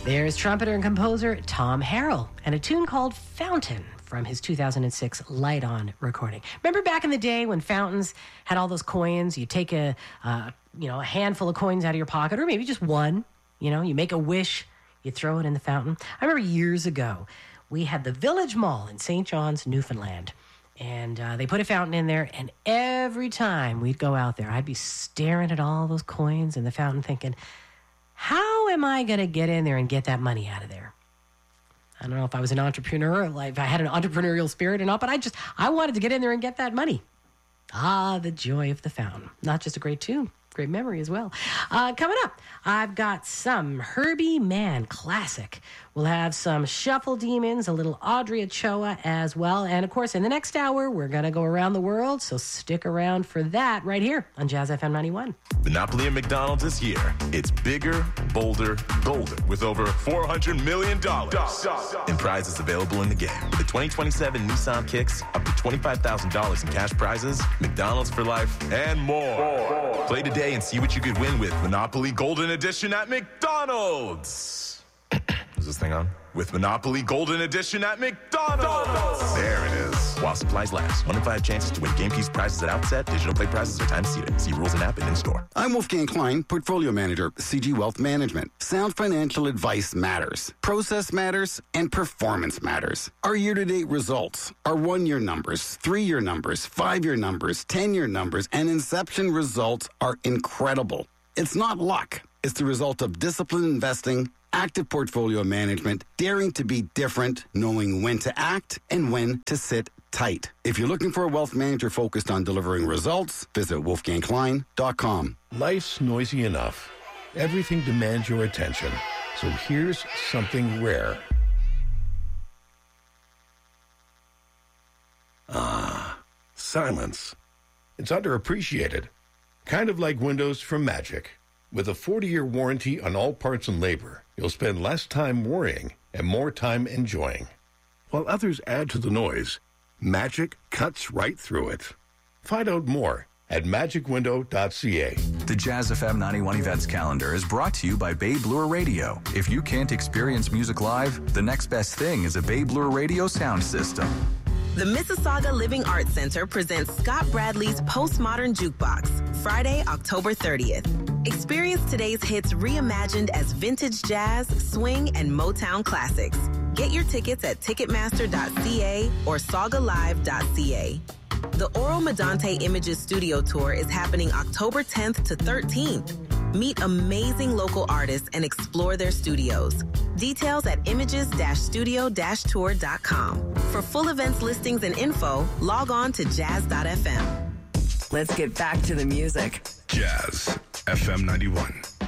There's trumpeter and composer Tom Harrell and a tune called Fountain from his 2006 Light On recording. Remember back in the day when fountains had all those coins? You take a handful of coins out of your pocket, or maybe just one. You make a wish, you throw it in the fountain. I remember years ago, we had the Village Mall in St. John's, Newfoundland. And they put a fountain in there, and every time we'd go out there, I'd be staring at all those coins in the fountain thinking, how am I going to get in there and get that money out of there? I don't know if I was an entrepreneur, like if I had an entrepreneurial spirit or not, but I wanted to get in there and get that money. Ah, the joy of the fountain. Not just a great tune, great memory as well. Coming up, I've got some Herbie Mann classic. We'll have some Shuffle Demons, a little Audrey Ochoa as well. And, of course, in the next hour, we're going to go around the world, so stick around for that right here on Jazz FM 91. Monopoly at McDonald's is here. It's bigger, bolder, golder with over $400 million in prizes available in the game. With the 2027 Nissan Kicks, up to $25,000 in cash prizes, McDonald's for life, and more. Play today and see what you could win with Monopoly Golden Edition at McDonald's. Is this thing on? With Monopoly Golden Edition at McDonald's. There it is. While supplies last. 1 in 5 chances to win game keys prizes at outset. Digital play prizes are time seated. See rules and app and in-store. I'm Wolfgang Klein, Portfolio Manager, CG Wealth Management. Sound financial advice matters. Process matters, and performance matters. Our year-to-date results, our 1-year numbers, 3-year numbers, 5-year numbers, 10-year numbers, and inception results are incredible. It's not luck. It's the result of disciplined investing, active portfolio management, daring to be different, knowing when to act and when to sit tight. If you're looking for a wealth manager focused on delivering results, visit wolfgangklein.com. Life's noisy enough. Everything demands your attention. So here's something rare. Silence. It's underappreciated. Kind of like Windows from Magic. With a 40-year warranty on all parts and labor, you'll spend less time worrying and more time enjoying. While others add to the noise, Magic cuts right through it. Find out more at magicwindow.ca. The Jazz FM 91 events calendar is brought to you by Bay Bloor Radio. If you can't experience music live, the next best thing is a Bay Bloor Radio sound system. The Mississauga Living Arts Center presents Scott Bradley's Postmodern Jukebox, Friday, October 30th. Experience today's hits reimagined as vintage jazz, swing, and Motown classics. Get your tickets at Ticketmaster.ca or SaugaLive.ca. The Oro Medante Images Studio Tour is happening October 10th to 13th. Meet amazing local artists and explore their studios. Details at images-studio-tour.com. For full events listings and info, log on to jazz.fm. Let's get back to the music. Jazz FM 91.